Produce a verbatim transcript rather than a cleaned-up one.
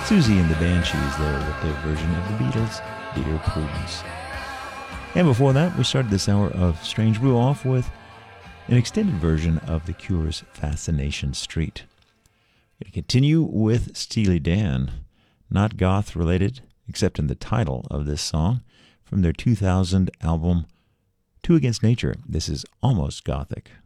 Susie and the Banshees there with their version of the Beatles' Dear Prudence. And before that, we started this hour of Strange Brew off with an extended version of The Cure's Fascination Street. We're going to continue with Steely Dan, not goth related, except in the title of this song, from their two thousand album Two Against Nature. This is Almost Gothic.